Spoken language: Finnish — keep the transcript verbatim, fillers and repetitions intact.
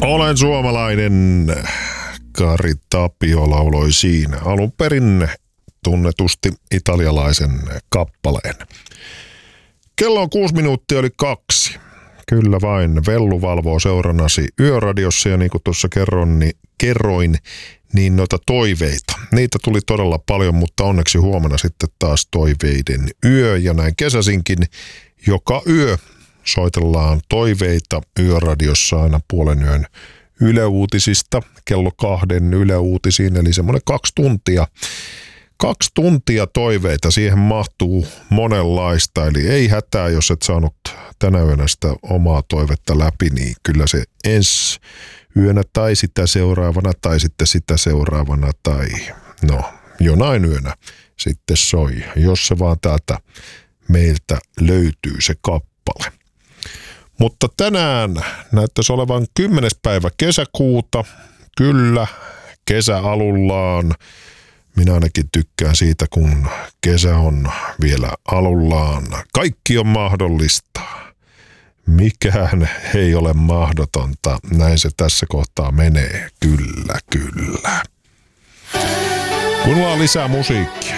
Olen suomalainen, Kari Tapio lauloi siinä alun perin tunnetusti italialaisen kappaleen. Kello on kuusi minuuttia yli kaksi. Kyllä vain, Vellu valvoo seurannasi Yöradiossa ja niin kuin tuossa kerron, niin, kerroin, niin noita toiveita. Niitä tuli todella paljon, mutta onneksi huomenna sitten taas toiveiden yö ja näin kesäsinkin joka yö soitellaan toiveita Yöradiossa aina puolen yön Yle Uutisista, kello kahden Yle Uutisiin, eli semmoinen kaksi tuntia. Kaksi tuntia toiveita, siihen mahtuu monenlaista, eli ei hätää, jos et saanut tänä yönä sitä omaa toivetta läpi, niin kyllä se ensi yönä tai sitä seuraavana tai sitten sitä seuraavana tai no jonain yönä sitten soi, jos se vaan täältä meiltä löytyy se kappale. Mutta tänään näyttäisi olevan kymmenes päivä kesäkuuta, kyllä kesä alullaan. Minä ainakin tykkään siitä, kun kesä on vielä alullaan. Kaikki on mahdollista. Mikään ei ole mahdotonta. Näin se tässä kohtaa menee. Kyllä, kyllä. Kuunnellaan lisää musiikkia.